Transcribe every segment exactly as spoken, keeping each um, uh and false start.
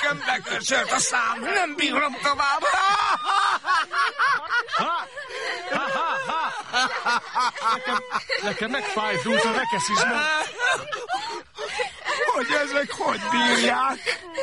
Nekem beköcsölt a szám, nem bírom tovább. Nekem, nekem megfájdult a rekeszizmom. Hogy ezek hogy bírják?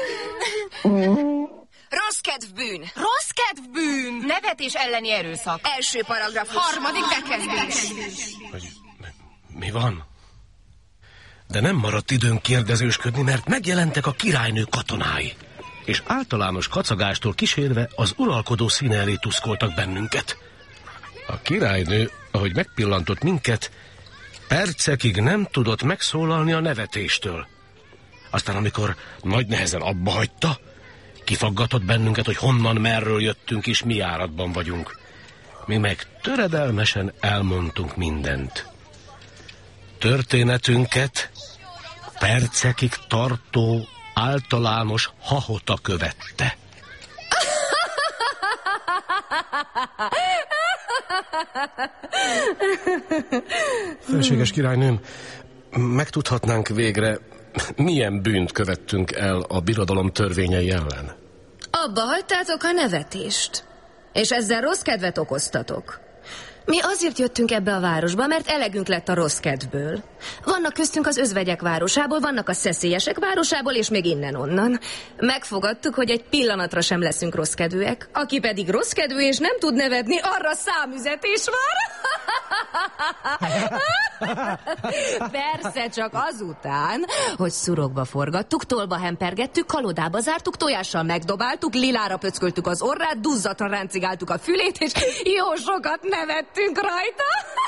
Rossz kedv bűn. Rossz kedv bűn. Nevetés elleni erőszak. Első paragrafus. Harmadik bekezdés. Mi van? De nem maradt időnk kérdezősködni, mert megjelentek a királynő katonái. És általános kacagástól kísérve az uralkodó színe elé tuszkoltak bennünket. A királynő, ahogy megpillantott minket, percekig nem tudott megszólalni a nevetéstől. Aztán, amikor nagy nehezen abba hagyta, kifaggatott bennünket, hogy honnan, merről jöttünk és mi járatban vagyunk. Mi meg töredelmesen elmondtunk mindent. Történetünket percekig tartó általános hahota követte. Felséges királynőm, megtudhatnánk végre, milyen bűnt követtünk el a birodalom törvényei ellen? Abba hagytátok a nevetést, és ezzel rossz kedvet okoztatok. Mi azért jöttünk ebbe a városba, mert elegünk lett a rossz kedvből. Vannak köztünk az özvegyek városából, vannak a szeszélyesek városából, és még innen-onnan. Megfogadtuk, hogy egy pillanatra sem leszünk rossz kedvűek. Aki pedig rossz kedvű és nem tud nevetni, arra számüzetés vár. Persze, csak azután, hogy szurokba forgattuk, tolba hempergettük, kalodába zártuk, tojással megdobáltuk, lilára pöcköltük az orrát, duzzatra ráncigáltuk a fülét, és jó sokat nevettünk rajta.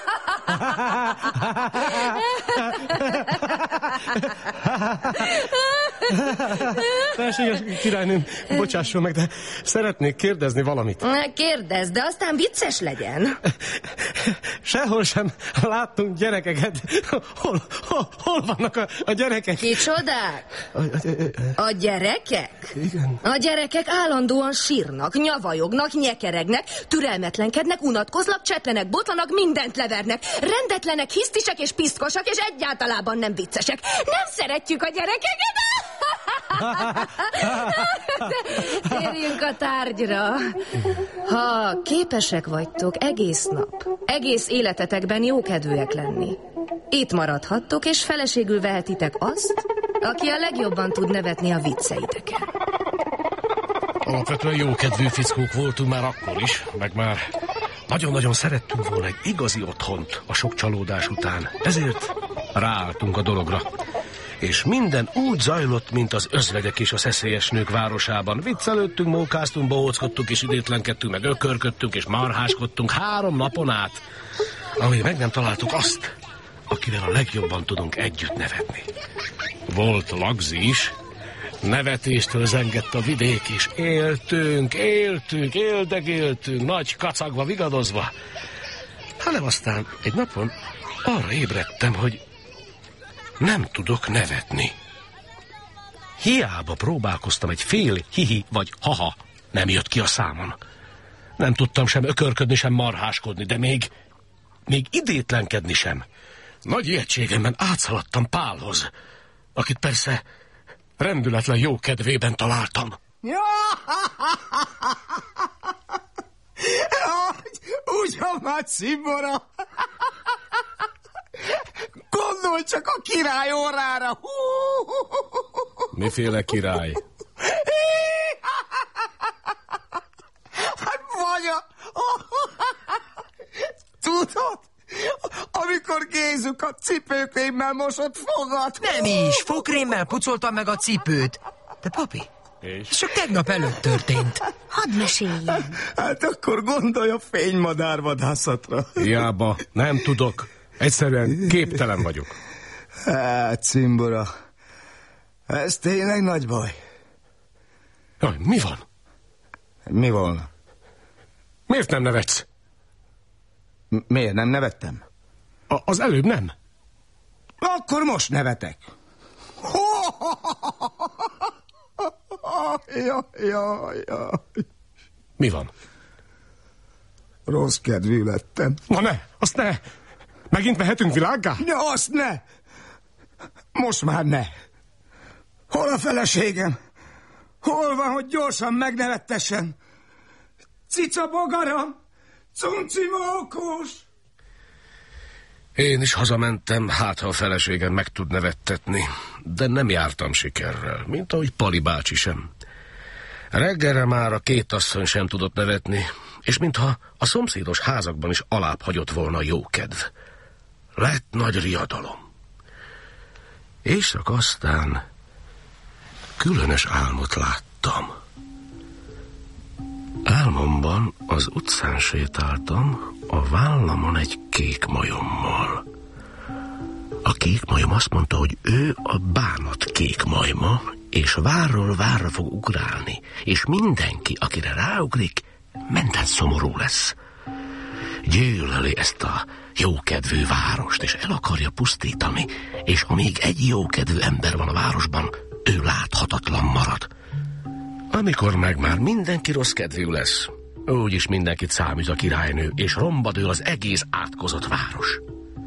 Felséges királynőm, bocsásson meg, de szeretnék kérdezni valamit. Kérdezd, de aztán vicces legyen. Sehol sem láttunk gyerekeket. Hol, hol, hol vannak a, a gyerekek? Kicsodák? A gyerekek? Igen. A gyerekek állandóan sírnak, nyavajognak, nyekeregnek, türelmetlenkednek, unatkoznak, cseplenek, botlanak, mindent levernek. Rendetlenek, hisztisek és piszkosak, és egyáltalában nem viccesek. Nem szeretjük a gyerekeket. Térjünk a tárgyra. Ha képesek vagytok egész nap, egész életetekben jókedvűek lenni, itt maradhattok, és feleségül vehetitek azt, aki a legjobban tud nevetni a vicceiteken. Alapvetően jókedvű fickók voltunk már akkor is, meg már nagyon-nagyon szerettünk volna egy igazi otthont a sok csalódás után. Ezért ráálltunk a dologra. És minden úgy zajlott, mint az özvegyek és a szeszélyes nők városában. Viccelődtünk, mókáztunk, bohóckodtunk és idétlenkedtünk, meg ökörködtünk és marháskodtunk három napon át, amíg meg nem találtuk azt, akivel a legjobban tudunk együtt nevetni. Volt Lagzi is, nevetéstől zengett a vidék, és éltünk, éltünk, éldegéltünk, nagy kacagva, vigadozva. Hanem aztán egy napon arra ébredtem, hogy nem tudok nevetni. Hiába próbálkoztam egy fél hihi vagy haha, nem jött ki a számon. Nem tudtam sem ökörködni, sem marháskodni, de még, még idétlenkedni sem. Nagy ijegységemben átszaladtam Pálhoz, akit persze rendületlen jó kedvében találtam. Ugyan már cimbora. Gondolj csak a király órára. Miféle király? Hát vagy a... Tudod? Amikor Gézuka cipőkrémmel mosott fogad. Nem is, fogkrémmel pucoltam meg a cipőt. De papi, És? csak tegnap előtt történt. Hadd meséljen. Hát akkor gondolj a fénymadárvadászatra. Hiába, nem tudok. Egyszerűen képtelen vagyok. Hát, cimbora, ez tényleg nagy baj. Jaj, mi van? Mi volna? Miért nem nevetsz? M- miért nem nevettem? A- az előbb nem. Akkor most nevetek. Ja, ja, ja. Mi van? Rossz kedvű lettem. Na ne, azt ne. Megint mehetünk világgá? De azt ne. Most már ne. Hol a feleségem? Hol van, hogy gyorsan megnevettessen? Cica bogaram, cunci mókus. Én is hazamentem, hát ha a feleségem meg tud nevettetni, de nem jártam sikerrel, mint ahogy Pali bácsi sem. Reggelre már a két asszony sem tudott nevetni, és mintha a szomszédos házakban is alább hagyott volna jókedv. Lett nagy riadalom. Éjszaka aztán különös álmot láttam. Álmomban az utcán sétáltam, a vállamon egy kék majommal. A kék majom azt mondta, hogy ő a bánat kék majma, és várról várra fog ugrálni, és mindenki, akire ráugrik, menten szomorú lesz. Gyűlöli ezt a jókedvű várost, és el akarja pusztítani, és amíg egy jókedvű ember van a városban, ő láthatatlan marad. Amikor meg már mindenki rossz kedvű lesz, úgyis mindenkit számít a királynő, és romba dől az egész átkozott város.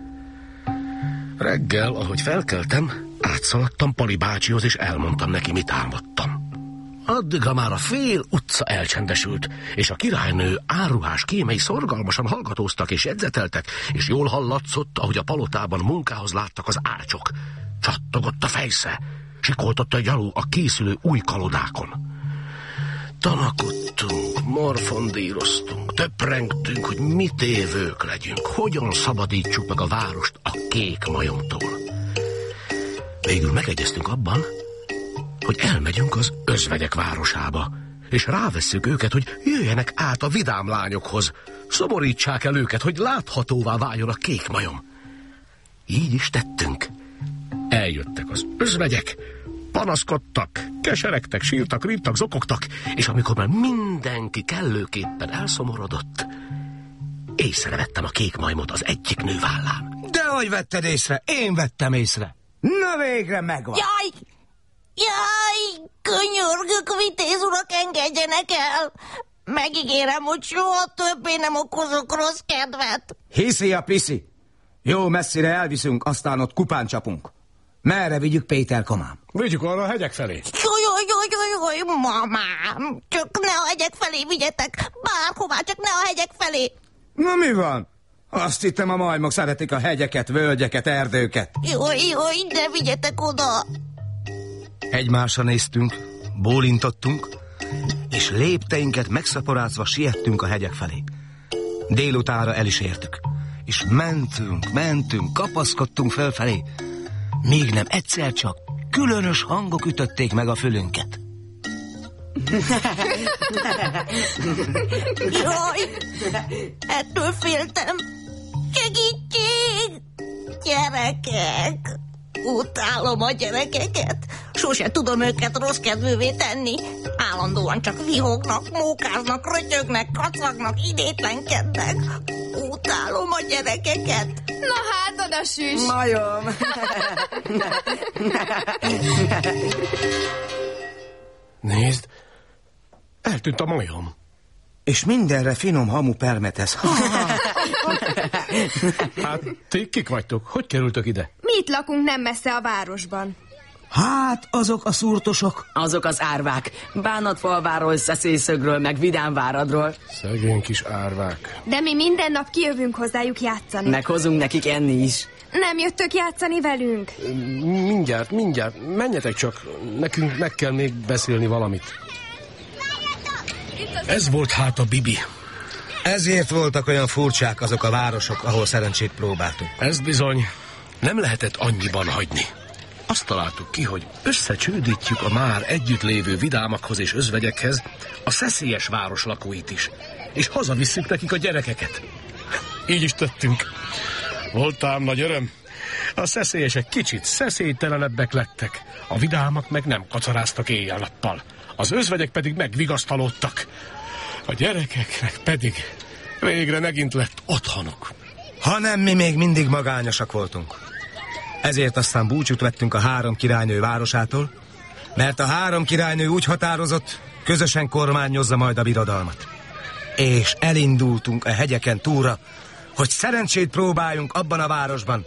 Reggel, ahogy felkeltem, átszaladtam Pali bácsihoz, és elmondtam neki, mit álmodtam. Addigra már a fél utca elcsendesült, és a királynő áruhás kémei szorgalmasan hallgatóztak és jegyzeteltek, és jól hallatszott, ahogy a palotában munkához láttak az ácsok. Csattogott a fejsze, sikoltott egy gyalú a készülő új kalodákon. Tanakodtunk, morfondíroztunk, töprengtünk, hogy mit évők legyünk, hogyan szabadítsuk meg a várost a kék majomtól. Végül megegyeztünk abban, hogy elmegyünk az özvegyek városába, és rávesszük őket, hogy jöjjenek át a vidám lányokhoz, szomorítsák el őket, hogy láthatóvá váljon a kék majom. Így is tettünk. Eljöttek az özvegyek, panaszkodtak, keseregtek, sírtak, rívtak, zokogtak, és amikor már mindenki kellőképpen elszomorodott, észrevettem a kék majmot az egyik nő vállán. Dehogy vetted észre? Én vettem észre. Na végre megvan. Jaj! Jaj! Könyörgök, vitéz urak, engedjenek el! Megígérem, hogy soha többé nem okozok rossz kedvet. Hiszi a piszi. Jó messzire elviszünk, aztán ott kupán csapunk. Merre vigyük Péter komám? Vigyük arra a hegyek felé. Jaj, jaj, jaj, jaj, jaj, mamám! Csak ne a hegyek felé vigyetek! Bárhová, csak ne a hegyek felé! Na mi van? Azt hittem, a majmok szeretik a hegyeket, völgyeket, erdőket. Jaj, jaj, ne vigyetek oda! Egymásra néztünk, bólintottunk, és lépteinket megszaporázva siettünk a hegyek felé. Délutánra el is értük, és mentünk, mentünk, kapaszkodtunk felfelé, míg nem egyszer csak különös hangok ütötték meg a fülünket. Jaj, ettől féltem. Segítség! Gyerekek! Utálom a gyerekeket. Sose tudom őket rossz kedvűvé tenni. Állandóan csak vihognak, mókáznak, rötyögnek, kacagnak, idétlenkednek. Utálom a gyerekeket. Na hát, oda süss! Majom! Nézd, eltűnt a majom. És mindenre finom hamu permetez. Hát, ti kik vagytok? Hogy kerültök ide? Mi itt lakunk nem messze a városban. Hát, azok a szurtosok. Azok az árvák. Bánatfalváról, Szeszélyszögről, meg Vidámváradról. Szegény kis árvák. De mi minden nap kijövünk hozzájuk játszani. Meg hozunk nekik enni is. Nem jöttök játszani velünk? Mindjárt, mindjárt. Menjetek csak. Nekünk meg kell még beszélni valamit. Ez volt hát a Bibi. Ezért voltak olyan furcsák azok a városok, ahol szerencsét próbáltunk. Ez bizony nem lehetett annyiban hagyni. Azt találtuk ki, hogy összecsődítjük a már együtt lévő vidámakhoz és özvegyekhez a szeszélyes város lakóit is, és hazavisszük nekik a gyerekeket. Így is tettünk. Volt ám nagy öröm. A szeszélyesek kicsit szeszélytelenebbek lettek, a vidámak meg nem kacaráztak éjjel-nappal, az özvegyek pedig megvigasztalódtak. A gyerekeknek pedig végre megint lett otthonuk. Hanem mi még mindig magányosak voltunk. Ezért aztán búcsút vettünk a három királynő városától, mert a három királynő úgy határozott, közösen kormányozza majd a birodalmat. És elindultunk a hegyeken túlra, hogy szerencsét próbáljunk abban a városban,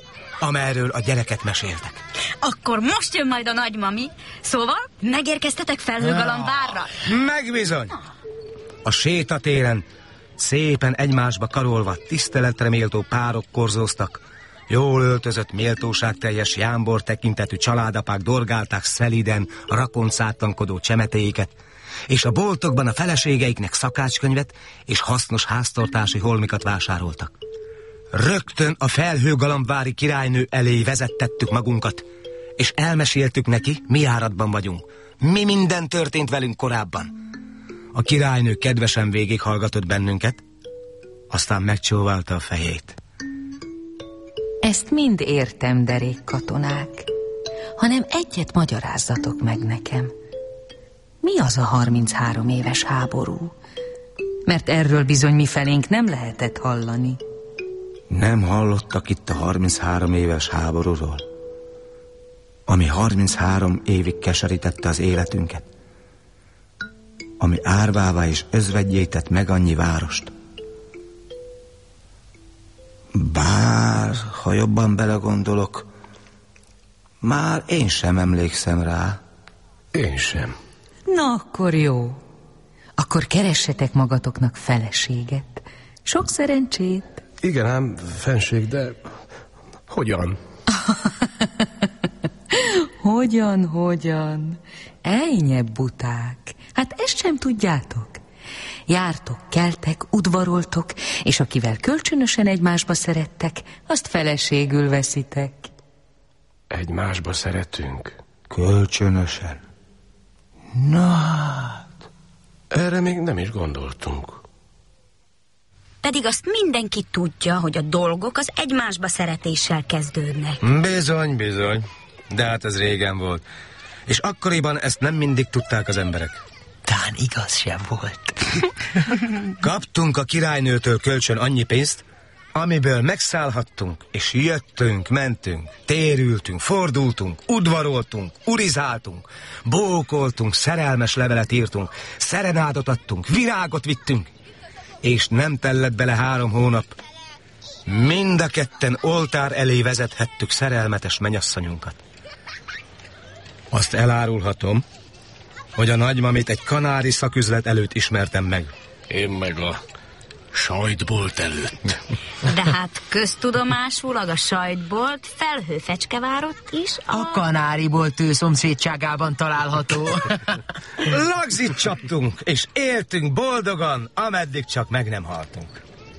amerről a gyereket meséltek. Akkor most jön majd a nagymami. Szóval megérkeztetek Felhőgalambvárra? Megbizony! A sétatéren szépen egymásba karolva tiszteletre méltó párok korzóztak. Jól öltözött, méltóságteljes, jámbor tekintetű családapák dorgálták szeliden a rakoncátlankodó csemetéiket, és a boltokban a feleségeiknek szakácskönyvet és hasznos háztartási holmikat vásároltak. Rögtön a Felhőgalambvári királynő elé vezettettük magunkat, és elmeséltük neki, mi áradban vagyunk, mi minden történt velünk korábban. A királynő kedvesen végighallgatott bennünket, aztán megcsóválta a fejét. Ezt mind értem, derék katonák, hanem egyet magyarázzatok meg nekem. Mi az a harminchárom éves háború? Mert erről bizony mi felénk nem lehetett hallani. Nem hallottak itt a harminchárom éves háborúról, ami harminchárom évig keserítette az életünket, ami árvává és özvegyé tett meg annyi várost. Bár, ha jobban belegondolok, már én sem emlékszem rá. Én sem. Na, akkor jó. Akkor keressetek magatoknak feleséget. Sok szerencsét. Igen ám, fenség, de hogyan? Hogyan, hogyan? Ejnye buták. Hát ezt sem tudjátok. Jártok, keltek, udvaroltok, és akivel kölcsönösen egymásba szerettek, azt feleségül veszitek. Egymásba szeretünk? Kölcsönösen? Na hát. Erre még nem is gondoltunk. Pedig azt mindenki tudja, hogy a dolgok az egymásba szeretéssel kezdődnek. Bizony, bizony. De hát ez régen volt. És akkoriban ezt nem mindig tudták az emberek. Tán igaz sem volt. Kaptunk a királynőtől kölcsön annyi pénzt, amiből megszállhattunk, és jöttünk, mentünk, térültünk, fordultunk, udvaroltunk, urizáltunk, bókoltunk, szerelmes levelet írtunk, szerenádot adtunk, virágot vittünk, és nem tellett bele három hónap. Mind a ketten oltár elé vezethettük szerelmetes mennyasszonyunkat. Azt elárulhatom, hogy a nagymamit egy kanári szaküzlet előtt ismertem meg. Én meg a sajtbolt előtt. De hát köztudomásulag a sajtbolt Felhőfecskevárott is a... A kanáribolt ő szomszédságában található. Lagzit csaptunk, és éltünk boldogan, ameddig csak meg nem haltunk.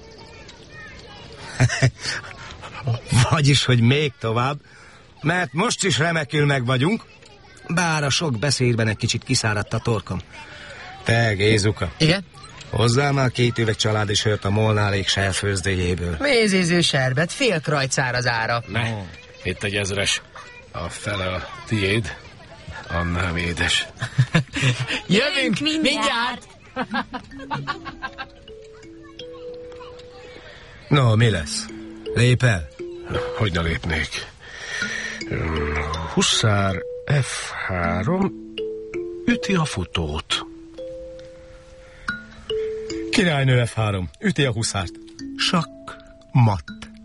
Vagyis, hogy még tovább, mert most is remekül meg vagyunk, bár a sok beszédben egy kicsit kiszáradt a torkom. Te, Gézuka. Igen? Hozzá már két üveg családi sört a molnálék serfőzdéjéből. Mézéző serbet, fél krajcár az ára. Ne, itt egy ezres. A fele a tiéd, annál édes. Jövünk mindjárt! mindjárt. No, mi lesz? Lép el? Hogy ne lépnék? Huszár ef három üti a futót. Királynő ef három, üti a huszárt. Sakk, mat.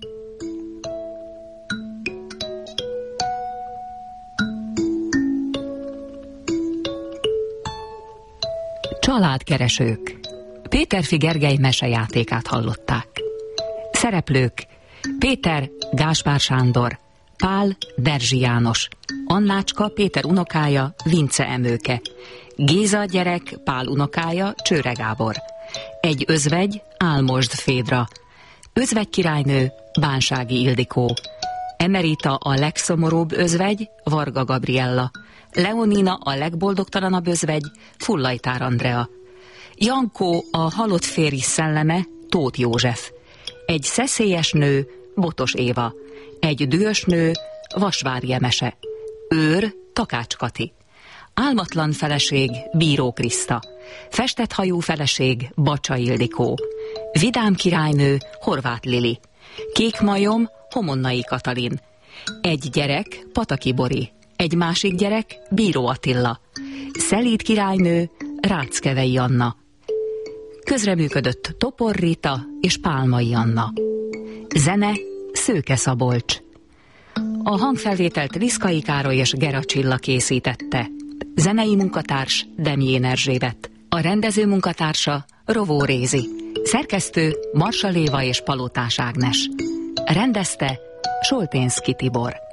Családkeresők. Péterfi Gergely mesejátékát hallották. Szereplők: Péter Gáspár Sándor, Pál Derzsi János, Annácska Péter unokája Vince Emőke, Géza gyerek Pál unokája Csőre Gábor, egy özvegy Álmosd Fédra, özvegy királynő Bánsági Ildikó, Emerita a legszomorúbb özvegy Varga Gabriella, Leonina a legboldogtalanabb özvegy Fullajtár Andrea, Jankó a halott férj szelleme Tóth József, egy szeszélyes nő Botos Éva, egy dühös nő Vasvári Emese, őr Takács Kati, álmatlan feleség Bíró Kriszta, festett hajú feleség Bacsa Ildikó, vidám királynő Horváth Lili, kék majom Homonnai Katalin, egy gyerek Pataki Bori, egy másik gyerek Bíró Attila, szelíd királynő Ráckevei Anna, közreműködött Topor Rita és Pálmai Anna, zene Szőke Szabolcs. A hangfelvételt Liszkai Károly és Gera Csilla készítette. Zenei munkatárs Demjén Erzsébet. A rendező munkatársa Rovó Rézi. Szerkesztő Marsa Léva és Palotás Ágnes. Rendezte Solténszky Tibor.